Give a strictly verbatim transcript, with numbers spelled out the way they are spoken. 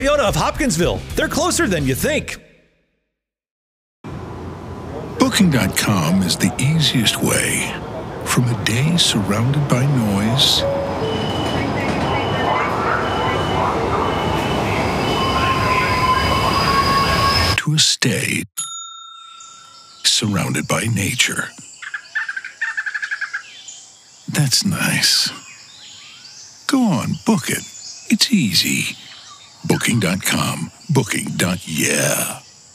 Toyota of Hopkinsville. They're closer than you think. Booking dot com is the easiest way. From a day surrounded by noise to a stay surrounded by nature. That's nice. Go on, book it. It's easy. Booking dot com. Booking. Yeah.